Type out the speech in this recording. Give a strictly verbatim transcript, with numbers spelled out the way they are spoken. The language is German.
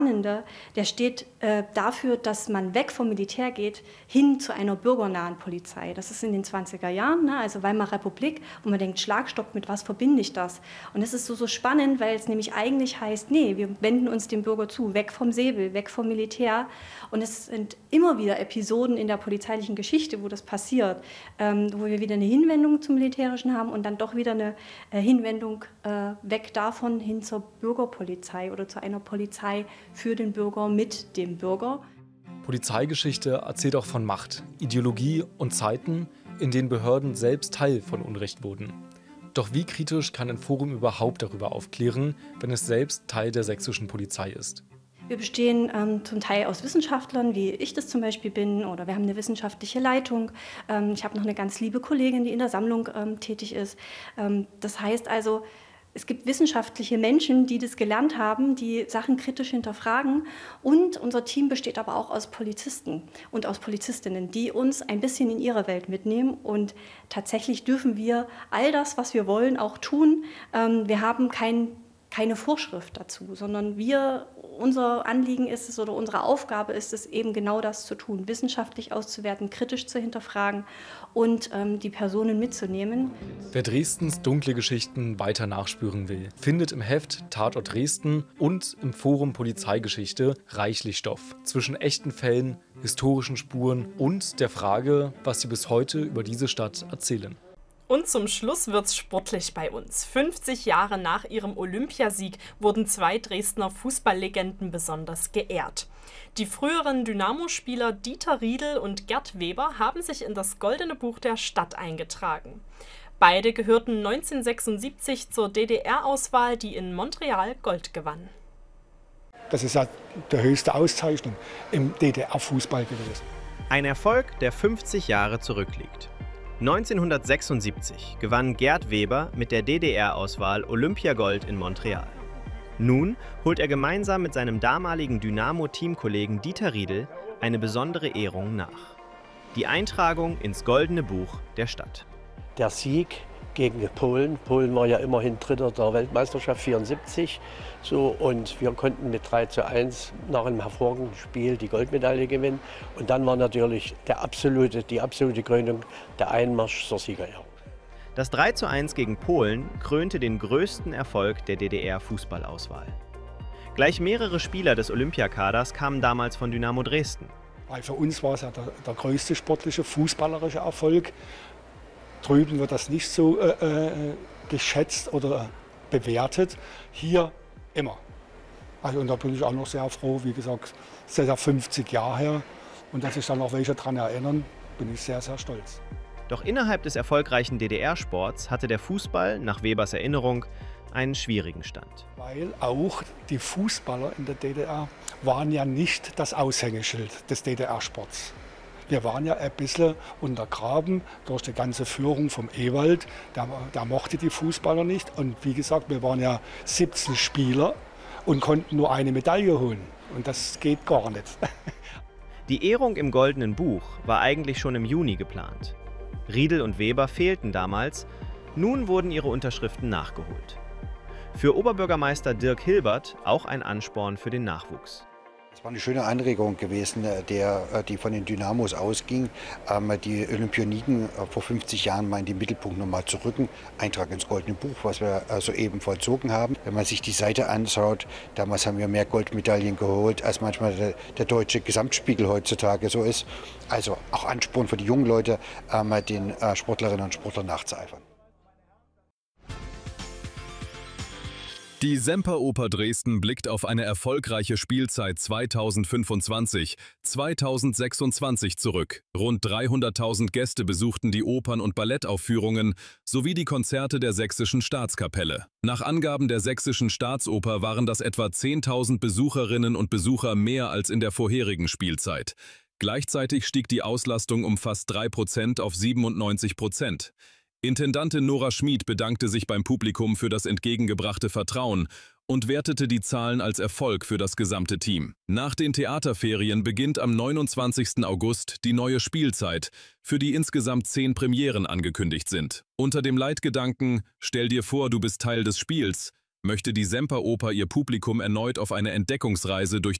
Der steht äh, dafür, dass man weg vom Militär geht, hin zu einer bürgernahen Polizei. Das ist in den zwanziger Jahren, ne, also Weimarer Republik, wo man denkt, Schlagstock, mit was verbinde ich das? Und es ist so, so spannend, weil es nämlich eigentlich heißt, nee, wir wenden uns dem Bürger zu, weg vom Säbel, weg vom Militär. Und es sind immer wieder Episoden in der polizeilichen Geschichte, wo das passiert, ähm, wo wir wieder eine Hinwendung zum Militärischen haben und dann doch wieder eine äh, Hinwendung äh, weg davon hin zur Bürgerpolizei oder zu einer Polizei für den Bürger, mit dem Bürger. Polizeigeschichte erzählt auch von Macht, Ideologie und Zeiten, in denen Behörden selbst Teil von Unrecht wurden. Doch wie kritisch kann ein Forum überhaupt darüber aufklären, wenn es selbst Teil der sächsischen Polizei ist? Wir bestehen ähm, zum Teil aus Wissenschaftlern, wie ich das zum Beispiel bin, oder wir haben eine wissenschaftliche Leitung. Ähm, ich habe noch eine ganz liebe Kollegin, die in der Sammlung ähm, tätig ist. Ähm, das heißt also, es gibt wissenschaftliche Menschen, die das gelernt haben, die Sachen kritisch hinterfragen. Und unser Team besteht aber auch aus Polizisten und aus Polizistinnen, die uns ein bisschen in ihre Welt mitnehmen. Und tatsächlich dürfen wir all das, was wir wollen, auch tun. Ähm, wir haben kein, keine Vorschrift dazu, sondern wir, unser Anliegen ist es oder unsere Aufgabe ist es, eben genau das zu tun, wissenschaftlich auszuwerten, kritisch zu hinterfragen und ähm, die Personen mitzunehmen. Wer Dresdens dunkle Geschichten weiter nachspüren will, findet im Heft Tatort Dresden und im Forum Polizeigeschichte reichlich Stoff zwischen echten Fällen, historischen Spuren und der Frage, was sie bis heute über diese Stadt erzählen. Und zum Schluss wird's sportlich bei uns. fünfzig Jahre nach ihrem Olympiasieg wurden zwei Dresdner Fußballlegenden besonders geehrt. Die früheren Dynamo-Spieler Dieter Riedl und Gerd Weber haben sich in das Goldene Buch der Stadt eingetragen. Beide gehörten neunzehnhundertsechsundsiebzig zur D D R-Auswahl, die in Montreal Gold gewann. Das ist ja die höchste Auszeichnung im D D R-Fußball gewesen. Ein Erfolg, der fünfzig Jahre zurückliegt. neunzehnhundertsechsundsiebzig gewann Gerd Weber mit der D D R-Auswahl Olympiagold in Montreal. Nun holt er gemeinsam mit seinem damaligen Dynamo-Teamkollegen Dieter Riedl eine besondere Ehrung nach. Die Eintragung ins Goldene Buch der Stadt. Der Sieg gegen Polen. Polen war ja immerhin Dritter der Weltmeisterschaft vierundsiebzig. So, und wir konnten mit drei zu eins nach einem hervorragenden Spiel die Goldmedaille gewinnen. Und dann war natürlich der absolute, die absolute Krönung der Einmarsch zur Siegerehrung. Das drei zu eins gegen Polen krönte den größten Erfolg der D D R-Fußballauswahl. Gleich mehrere Spieler des Olympiakaders kamen damals von Dynamo Dresden. Weil für uns war es ja der, der größte sportliche, fußballerische Erfolg. Drüben wird das nicht so äh, äh, geschätzt oder bewertet. Hier immer. Also, und da bin ich auch noch sehr froh, wie gesagt, es ist ja fünfzig Jahre her. Und dass sich dann noch welche daran erinnern, bin ich sehr, sehr stolz. Doch innerhalb des erfolgreichen D D R-Sports hatte der Fußball, nach Webers Erinnerung, einen schwierigen Stand. Weil auch die Fußballer in der D D R waren ja nicht das Aushängeschild des D D R-Sports. Wir waren ja ein bisschen untergraben durch die ganze Führung vom Ewald. Der, der mochte die Fußballer nicht. Und wie gesagt, wir waren ja siebzehn Spieler und konnten nur eine Medaille holen. Und das geht gar nicht. Die Ehrung im Goldenen Buch war eigentlich schon im Juni geplant. Riedl und Weber fehlten damals. Nun wurden ihre Unterschriften nachgeholt. Für Oberbürgermeister Dirk Hilbert auch ein Ansporn für den Nachwuchs. Es war eine schöne Anregung gewesen, der, die von den Dynamos ausging, die Olympioniken vor fünfzig Jahren mal in den Mittelpunkt nochmal zu rücken. Eintrag ins Goldene Buch, was wir soeben vollzogen haben. Wenn man sich die Seite anschaut, damals haben wir mehr Goldmedaillen geholt, als manchmal der, der deutsche Gesamtspiegel heutzutage so ist. Also auch Ansporn für die jungen Leute, den Sportlerinnen und Sportlern nachzueifern. Die Semperoper Dresden blickt auf eine erfolgreiche Spielzeit zweitausendfünfundzwanzig zweitausendsechsundzwanzig zurück. Rund dreihunderttausend Gäste besuchten die Opern- und Ballettaufführungen sowie die Konzerte der Sächsischen Staatskapelle. Nach Angaben der Sächsischen Staatsoper waren das etwa zehntausend Besucherinnen und Besucher mehr als in der vorherigen Spielzeit. Gleichzeitig stieg die Auslastung um fast drei Prozent auf siebenundneunzig Prozent. Intendantin Nora Schmid bedankte sich beim Publikum für das entgegengebrachte Vertrauen und wertete die Zahlen als Erfolg für das gesamte Team. Nach den Theaterferien beginnt am neunundzwanzigsten August die neue Spielzeit, für die insgesamt zehn Premieren angekündigt sind. Unter dem Leitgedanken „Stell dir vor, du bist Teil des Spiels“ möchte die Semperoper ihr Publikum erneut auf eine Entdeckungsreise durch